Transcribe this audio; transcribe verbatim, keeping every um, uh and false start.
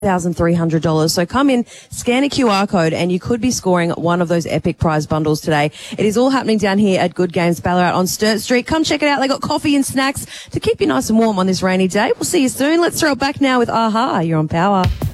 thousand three hundred dollars. So come in, scan a Q R code, and you could be scoring one of those epic prize bundles today. It is all happening down here at Good Games Ballarat on Sturt Street. Come check it out. They got coffee and snacks to keep you nice and warm on this rainy day. We'll see you soon. Let's throw it back now with A-ha. You're on Power.